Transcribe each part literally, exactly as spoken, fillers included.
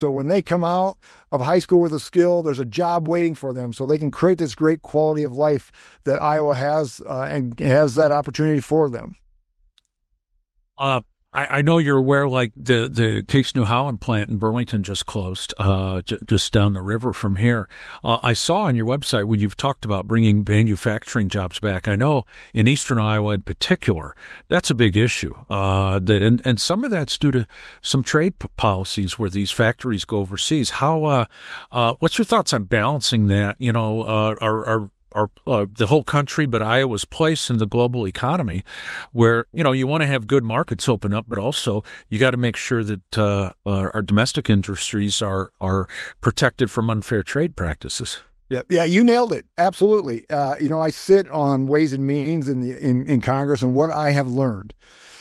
So when they come out of high school with a skill, there's a job waiting for them so they can create this great quality of life that Iowa has uh, and has that opportunity for them. Uh, I, I know you're aware, like the, the Case New Holland plant in Burlington just closed, uh, j- just down the river from here. Uh, I saw on your website when you've talked about bringing manufacturing jobs back. I know in Eastern Iowa in particular, that's a big issue. Uh, that, and, and some of that's due to some trade p- policies where these factories go overseas. How, uh, uh, what's your thoughts on balancing that? You know, uh, are, are, Our, uh, the whole country, but Iowa's place in the global economy, where, you know, you want to have good markets open up, but also you got to make sure that uh, our, our domestic industries are are protected from unfair trade practices. Yeah, yeah, you nailed it. Absolutely. Uh, you know, I sit on Ways and Means in the in, in Congress, and what I have learned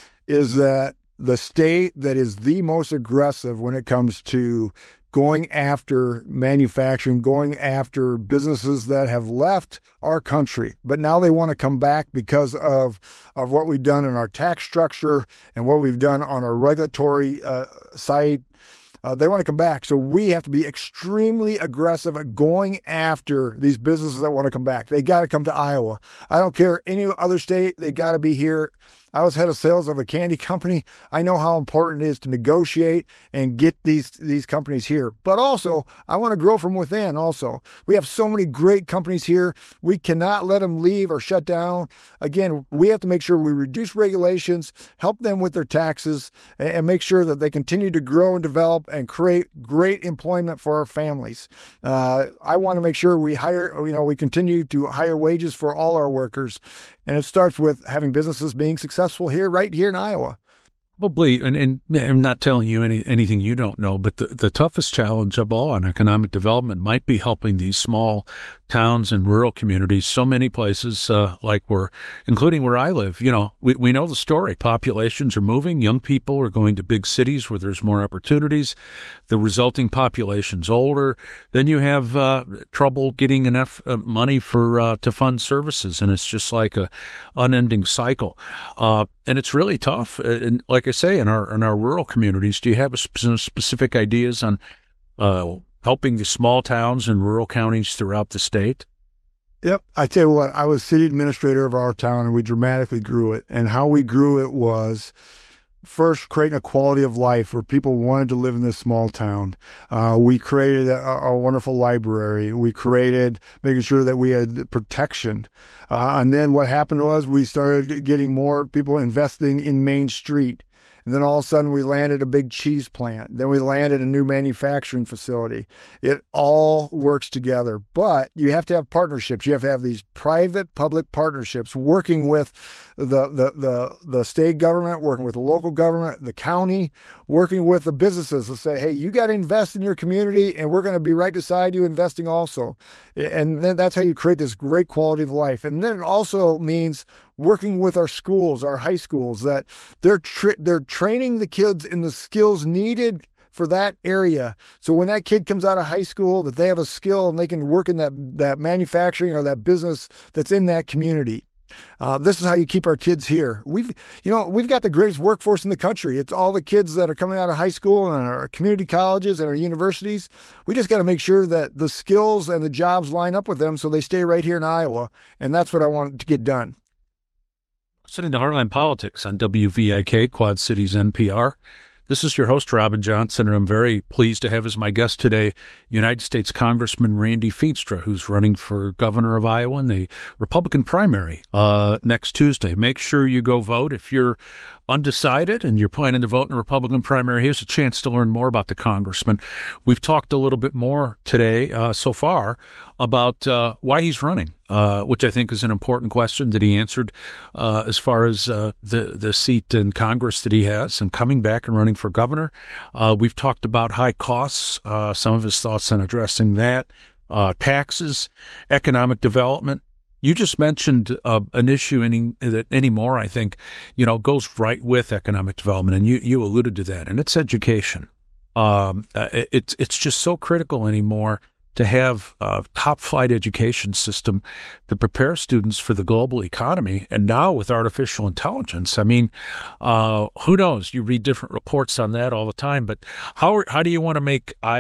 is that the state that is the most aggressive when it comes to going after manufacturing, going after businesses that have left our country, but now they want to come back because of, of what we've done in our tax structure and what we've done on our regulatory uh, side. Uh, they want to come back. So we have to be extremely aggressive at going after these businesses that want to come back. They got to come to Iowa. I don't care any other state. They got to be here. I was head of sales of a candy company. I know how important it is to negotiate and get these these companies here. But also, I want to grow from within also. We have so many great companies here. We cannot let them leave or shut down. Again, we have to make sure we reduce regulations, help them with their taxes, and make sure that they continue to grow and develop and create great employment for our families. Uh, I want to make sure we hire, you know, we continue to hire wages for all our workers. And it starts with having businesses being successful here, right here in Iowa. Probably, and, and I'm not telling you any, anything you don't know, but the, the toughest challenge of all on economic development might be helping these small towns and rural communities. So many places, uh, like we're, including where I live, you know, we, we know the story. Populations are moving. Young people are going to big cities where there's more opportunities. The resulting population's older. Then you have uh, trouble getting enough uh, money for uh, to fund services, and it's just like a unending cycle. Uh, and it's really tough. And like I say, in our in our rural communities, do you have a sp- specific ideas on uh, helping the small towns and rural counties throughout the state? Yep. I tell you what, I was city administrator of our town, and we dramatically grew it. And how we grew it was first creating a quality of life where people wanted to live in this small town. Uh, we created a, a wonderful library. We created making sure that we had protection. Uh, and then what happened was we started getting more people investing in Main Street. And then all of a sudden we landed a big cheese plant. Then we landed a new manufacturing facility. It all works together, but you have to have partnerships. You have to have these private-public partnerships working with the, the, the, the state government, working with the local government, the county, working with the businesses to say, hey, you got to invest in your community, and we're going to be right beside you investing also. And then that's how you create this great quality of life. And then it also means working with our schools, our high schools, that they're tra- they're training the kids in the skills needed for that area. So when that kid comes out of high school, that they have a skill and they can work in that, that manufacturing or that business that's in that community. Uh, this is how you keep our kids here. We've, you know, we've got the greatest workforce in the country. It's all the kids that are coming out of high school and our community colleges and our universities. We just got to make sure that the skills and the jobs line up with them so they stay right here in Iowa. And that's what I want to get done. Listening to Heartline Politics on W V I K, Quad Cities N P R. This is your host, Robin Johnson, and I'm very pleased to have as my guest today United States Congressman Randy Feenstra, who's running for governor of Iowa in the Republican primary uh, next Tuesday. Make sure you go vote. If you're undecided and you're planning to vote in the Republican primary, here's a chance to learn more about the congressman. We've talked a little bit more today uh, so far about uh, why he's running, uh, which I think is an important question that he answered uh, as far as uh, the, the seat in Congress that he has and coming back and running for governor. Uh, we've talked about high costs, uh, some of his thoughts on addressing that, uh, taxes, economic development. You just mentioned uh, an issue any, that anymore, I think, you know, goes right with economic development, and you, you alluded to that, and it's education. Um, uh, it's it's just so critical anymore to have a top-flight education system to prepare students for the global economy. And now with artificial intelligence, I mean, uh, who knows? You read different reports on that all the time. But how how do you want to make